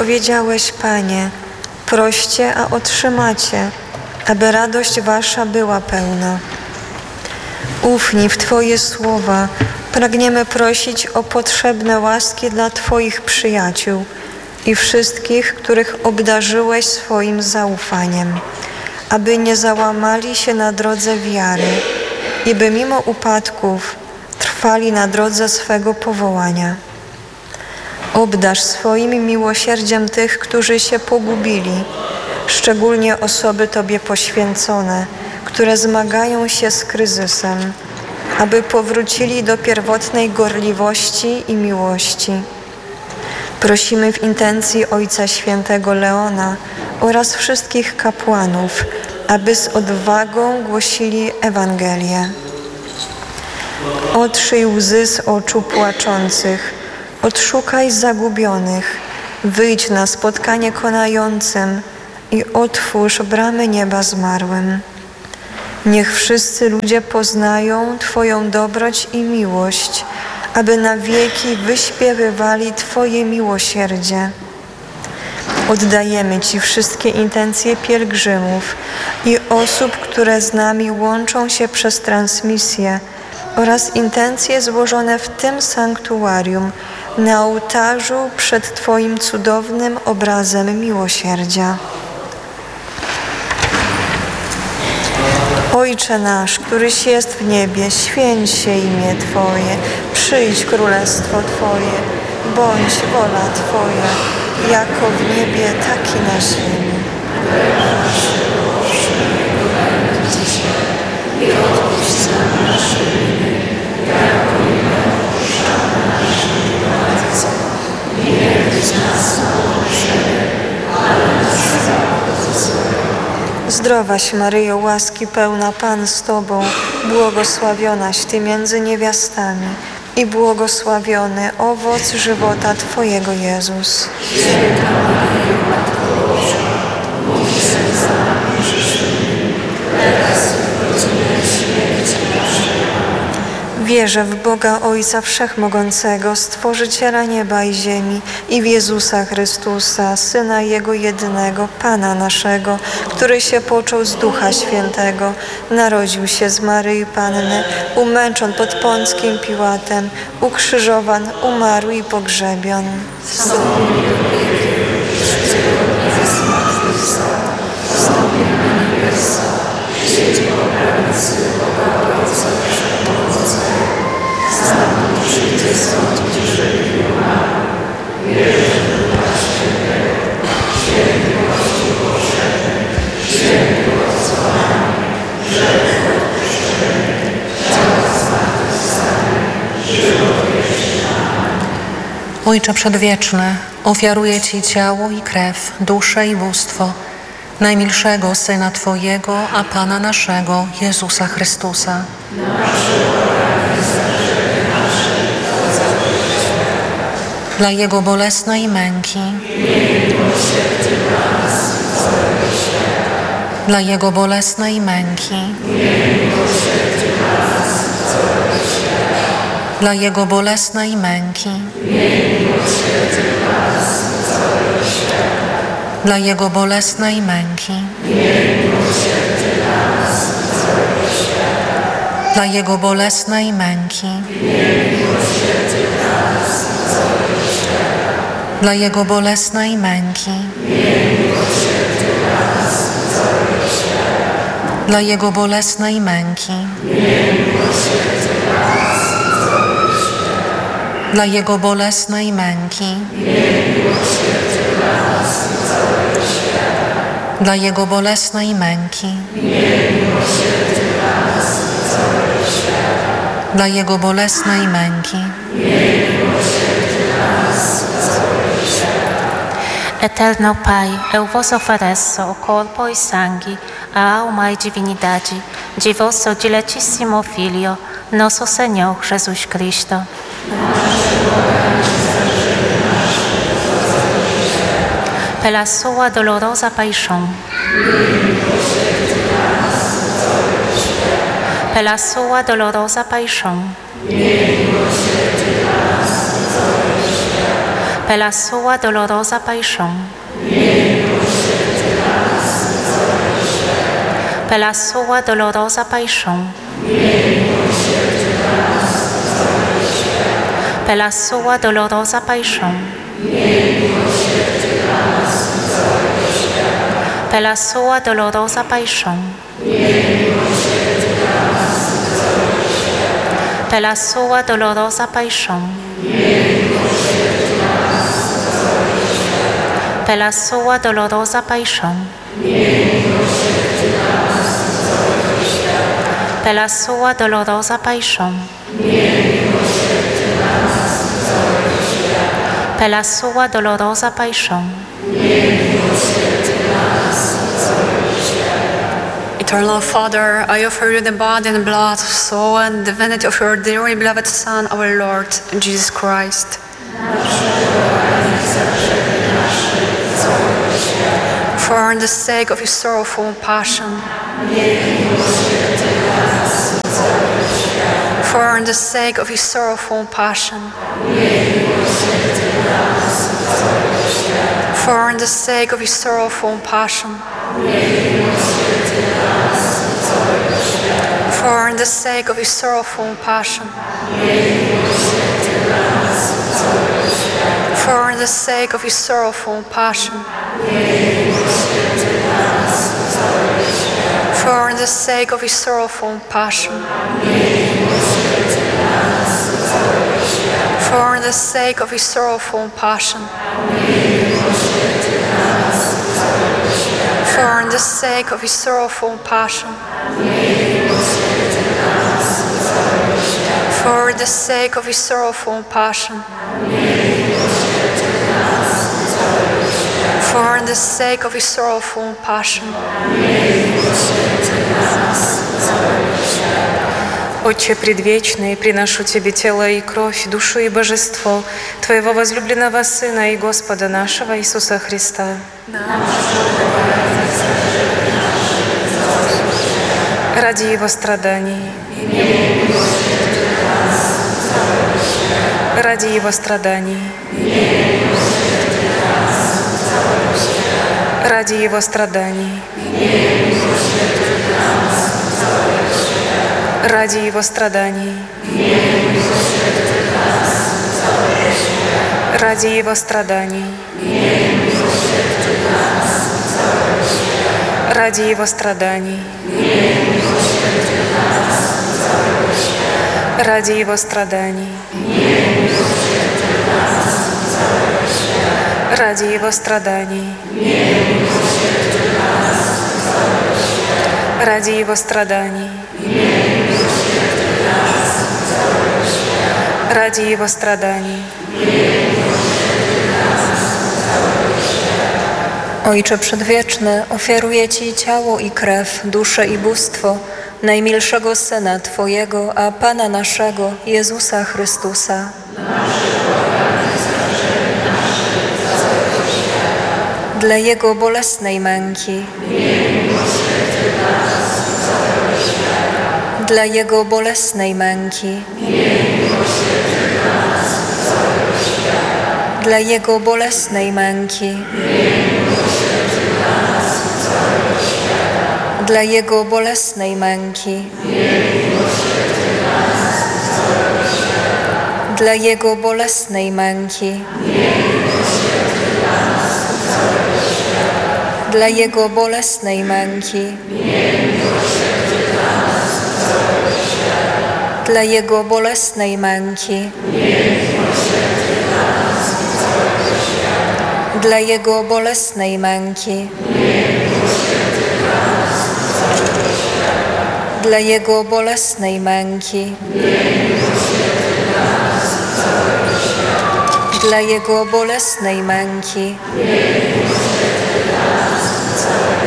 powiedziałeś, Panie, proście, a otrzymacie, aby radość wasza była pełna. Ufni w Twoje słowa, pragniemy prosić o potrzebne łaski dla Twoich przyjaciół i wszystkich, których obdarzyłeś swoim zaufaniem, aby nie załamali się na drodze wiary i by mimo upadków trwali na drodze swego powołania. Obdarz swoim miłosierdziem tych, którzy się pogubili, szczególnie osoby Tobie poświęcone, które zmagają się z kryzysem, aby powrócili do pierwotnej gorliwości i miłości. Prosimy w intencji Ojca Świętego Leona oraz wszystkich kapłanów, aby z odwagą głosili Ewangelię. Otrzyj łzy z oczu płaczących, odszukaj zagubionych, wyjdź na spotkanie konającym i otwórz bramy nieba zmarłym. Niech wszyscy ludzie poznają Twoją dobroć i miłość, aby na wieki wyśpiewywali Twoje miłosierdzie. Oddajemy Ci wszystkie intencje pielgrzymów i osób, które z nami łączą się przez transmisję oraz intencje złożone w tym sanktuarium na ołtarzu przed Twoim cudownym obrazem miłosierdzia. Ojcze nasz, któryś jest w niebie, święć się imię Twoje, przyjdź królestwo Twoje, bądź wola Twoja, jako w niebie, tak i na ziemi. I odpuść nam nasze winy, jako i my odpuszczamy naszym winowajcom. I nie wódź nas na pokuszenie, ale nas zbaw od złego. Zdrowaś Maryjo, łaski pełna, Pan z Tobą, błogosławionaś Ty między niewiastami i błogosławiony owoc żywota Twojego, Jezus. Święta Maryjo, Matko Boża, módl się za nami grzesznymi, teraz i w godzinę śmierci naszej. Wierzę w Boga Ojca Wszechmogącego, Stworzyciela nieba i ziemi, i w Jezusa Chrystusa, Syna Jego jedynego, Pana naszego, który się począł z Ducha Świętego, narodził się z Maryi Panny, umęczon pod Pąckim Piłatem, ukrzyżowan, umarł i pogrzebion. Wstąpił do piekieł, trzeciego dnia zmartwychwstał, wstąpił na niebiosa, siedzi po prawicy Boga Ojca Wszechmogącego. Stamtąd przyjdzie sądzić żywych i umarłych. Wierzę w Ducha Świętego, święty Kościół powszechny, święty odesłanie, grzech odpuszczony, ciała zmartwychwstanie, żywot wieczny. Ojcze Przedwieczny, ofiaruję Ci ciało i krew, duszę i bóstwo najmilszego Syna Twojego, a Pana naszego, Jezusa Chrystusa. Dla Jego bolesnej męki, dla Jego bolesnej męki, dla Jego bolesnej męki, dla Jego bolesnej męki, dla Jego bolesnej męki, dla Jego bolesnej męki, dla Jego bolesnej męki, dla Jego bolesnej męki, dla Jego bolesnej męki, dla Jego bolesnej męki. Eterno Pai, eu vos ofereço o corpo e sangue, a alma e divinidade de vosso diletíssimo Filho, nosso Senhor Jesus Cristo. Pela sua dolorosa paixão, pela sua dolorosa paixão, per la sua dolorosa passione, per la sua dolorosa passione, per la sua dolorosa passione, per la sua dolorosa passione, per la sua dolorosa passione, per la sua dolorosa passione, per la sua dolorosa passione, per la sua dolorosa passione. Eternal Father, I offer you the body and blood, soul and divinity of your dearly beloved Son, our Lord, Jesus Christ. For the sake of his sorrowful passion, for the sake of his sorrowful passion, for the sake of his sorrowful passion, for the sake of his sorrowful passion, for the sake of his sorrowful passion, for the sake of his sorrowful passion, for the sake of his sorrowful passion, for the sake of his sorrowful passion, for the sake of his sorrowful passion, for the sake of his sorrowful passion. Отче предвечный, приношу Тебе тело и кровь, душу и божество Твоего возлюбленного Сына и Господа нашего Иисуса Христа. Ради Его страданий, ради Его страданий, ради Его страданий, ради Его страданий, ради Его страданий, ради Его страданий, ради Его страданий, ради Его страданий, ради Его страданий, ради Его страданий. Ojcze Przedwieczny, ofiaruję Ci ciało i krew, duszę i bóstwo najmilszego Syna Twojego, a Pana naszego, Jezusa Chrystusa. Dla Jego bolesnej męki, dla Jego bolesnej męki, dla Jego bolesnej męki, dla Jego bolesnej męki, dla Jego bolesnej męki, dla Jego bolesnej męki, dla Jego bolesnej męki, dla Jego bolesnej męki, dla Jego bolesnej męki, dla Jego bolesnej męki,